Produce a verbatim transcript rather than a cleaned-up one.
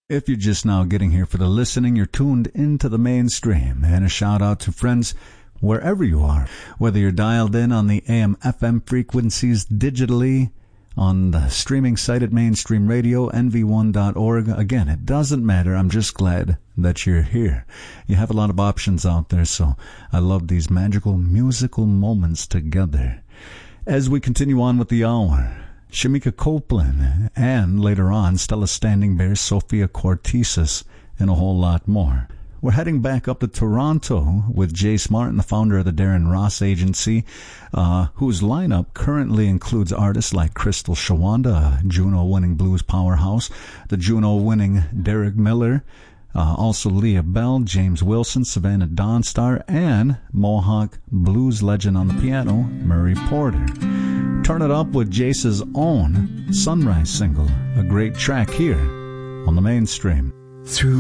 If you're just now getting here for the listening, you're tuned into the mainstream. And a shout out to friends wherever you are, whether you're dialed in on the A M F M frequencies digitally, on the streaming site at Mainstream Radio, N V one dot org. Again, it doesn't matter. I'm just glad that you're here. You have a lot of options out there, so I love these magical musical moments together. As we continue on with the hour, Shamika Copeland, and later on, Stella Standing Bear, Sophia Cortesis, and a whole lot more. We're heading back up to Toronto with Jace Martin, the founder of the Darren Ross Agency, uh, whose lineup currently includes artists like Crystal Shawanda, a Juno-winning blues powerhouse, the Juno-winning Derek Miller, uh, also Leah Bell, James Wilson, Savannah Dawnstar, and Mohawk blues legend on the piano, Murray Porter. Turn it up with Jace's own Sunrise single, a great track here on the Mainstream. Through